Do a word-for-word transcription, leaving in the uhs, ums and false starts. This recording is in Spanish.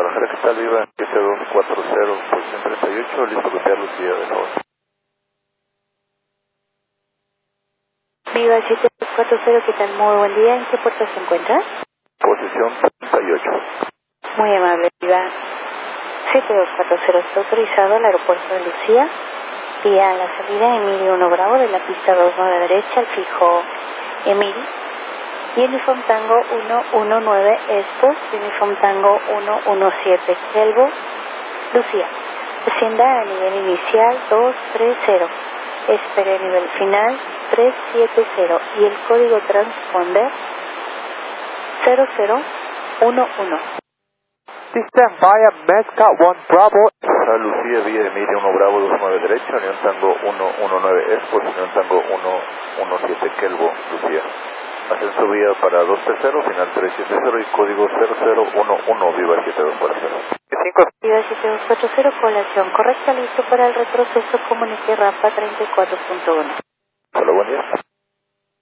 Guadalajara, ¿qué tal? Viva siete dos cuatro cero, posición treinta y ocho, listo para copiar Lucía, de favor. Viva siete dos cuatro cero, ¿qué tal? Muy buen día, ¿en qué puerto se encuentra? Posición treinta y ocho. Muy amable, Viva. siete dos cuatro cero está autorizado al aeropuerto de Lucía, vía la salida Emilio uno Bravo de la pista dos nueve derecha, al fijo Emil, y Uniform Tango uno uno nueve Estos, Uniform Tango uno uno siete Kelvo, Lucía. Descienda a nivel inicial dos tres cero, espere nivel final tres siete cero y el código transponder cero cero uno uno. System via Mezca uno Bravo. A Lucía, vía Emilia uno Bravo dos nueve derecha, Unión Tango uno uno nueve Escos, Unión Tango uno uno siete Kelvo, Lucía. Ascenso vía para dos tres cero, final tres siete cero y código cero cero uno uno, Viva siete dos cuatro cero. Viva siete dos cuatro cero, colación correcta, listo para el retroceso, comunique rampa treinta y cuatro punto uno. Hola, buen día.